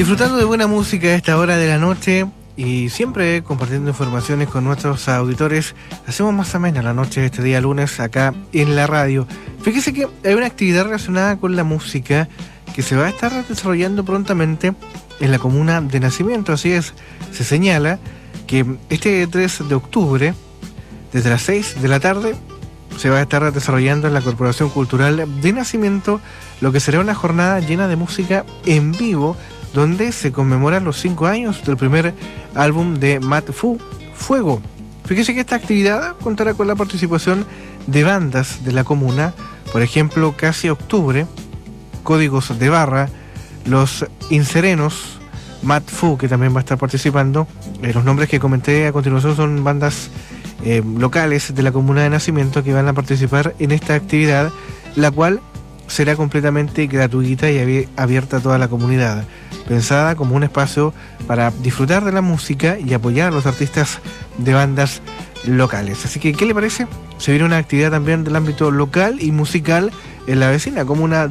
Disfrutando de buena música a esta hora de la noche y siempre compartiendo informaciones con nuestros auditores. Hacemos más amena la noche de este día lunes acá en la radio. Fíjese que hay una actividad relacionada con la música que se va a estar desarrollando prontamente en la comuna de Nacimiento. Así es, se señala que este 3 de octubre, desde las 6 de la tarde, se va a estar desarrollando en la Corporación Cultural de Nacimiento lo que será una jornada llena de música en vivo, donde se conmemoran los 5 años del primer álbum de Mat Fu, Fuego. Fíjese que esta actividad contará con la participación de bandas de la comuna, por ejemplo, Casi Octubre, Códigos de Barra, Los Inserenos, Mat Fu, que también va a estar participando. Los nombres que comenté a continuación son bandas locales de la comuna de Nacimiento que van a participar en esta actividad, la cual será completamente gratuita y abierta a toda la comunidad, pensada como un espacio para disfrutar de la música y apoyar a los artistas de bandas locales. Así que, ¿qué le parece? Se viene una actividad también del ámbito local y musical en la vecina comuna